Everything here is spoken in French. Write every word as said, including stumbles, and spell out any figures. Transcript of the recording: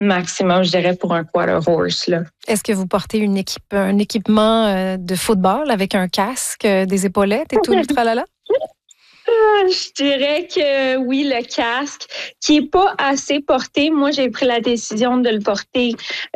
maximum, je dirais, pour un quarter horse, là. Est-ce que vous portez une équipe, un équipement euh, de football avec un casque, euh, des épaulettes et tout le tralala? Je dirais que oui, le casque, qui est pas assez porté. Moi, j'ai pris la décision de le porter